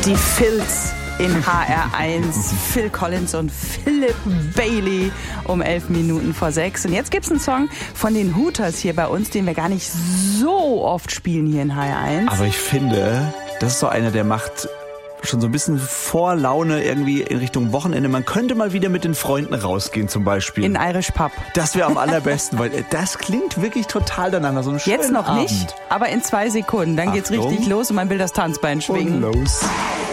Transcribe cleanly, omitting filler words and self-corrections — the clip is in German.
Die Phils in HR1. Phil Collins und Philip Bailey um 6:11. Und jetzt gibt's einen Song von den Hooters hier bei uns, den wir gar nicht so oft spielen hier in HR1. Aber ich finde, das ist so einer, der macht schon so ein bisschen Vorlaune irgendwie in Richtung Wochenende. Man könnte mal wieder mit den Freunden rausgehen zum Beispiel. In Irish Pub. Das wäre am allerbesten, weil das klingt wirklich total danach. So einen schönen Jetzt noch Abend. nicht, aber in 2 Sekunden. Dann geht's Achtung. richtig los und man will das Tanzbein schwingen. Und los.